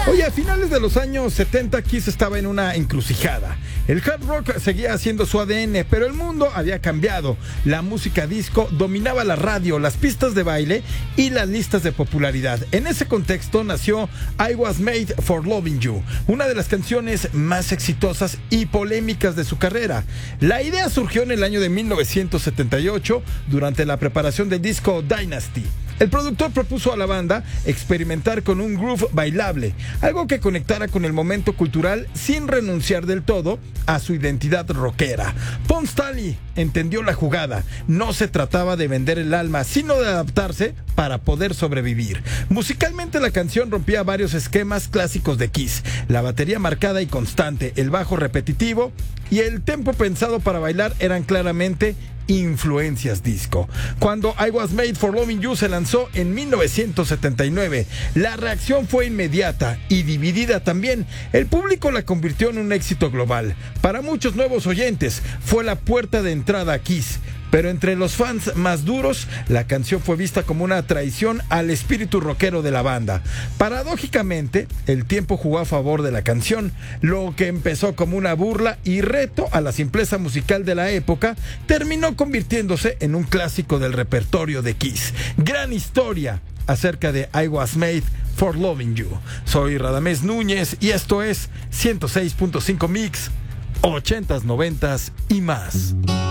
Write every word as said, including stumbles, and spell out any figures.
Oye, a finales de los años setenta, Kiss estaba en una encrucijada. El hard rock seguía haciendo su A D N, pero el mundo había cambiado. La música disco dominaba la radio, las pistas de baile y las listas de popularidad. En ese contexto nació I Was Made for Loving You, una de las canciones más exitosas y polémicas de su carrera. La idea surgió en el año de mil novecientos setenta y ocho durante la preparación del disco Dynasty. El productor propuso a la banda experimentar con un groove bailable, algo que conectara con el momento cultural sin renunciar del todo a su identidad rockera. Paul Stanley entendió la jugada. No se trataba de vender el alma, sino de adaptarse para poder sobrevivir. Musicalmente, la canción rompía varios esquemas clásicos de Kiss: la batería marcada y constante, el bajo repetitivo y el tempo pensado para bailar eran claramente influencias disco. Cuando I Was Made for Loving You se lanzó en mil novecientos setenta y nueve, la reacción fue inmediata y dividida también. El público la convirtió en un éxito global. Para muchos nuevos oyentes, fue la puerta de entrada a Kiss. Pero entre los fans más duros, la canción fue vista como una traición al espíritu rockero de la banda. Paradójicamente, el tiempo jugó a favor de la canción. Lo que empezó como una burla y reto a la simpleza musical de la época, terminó convirtiéndose en un clásico del repertorio de Kiss. Gran historia acerca de I Was Made for Loving You. Soy Radamés Núñez y esto es ciento seis punto cinco Mix, ochentas, noventas y más.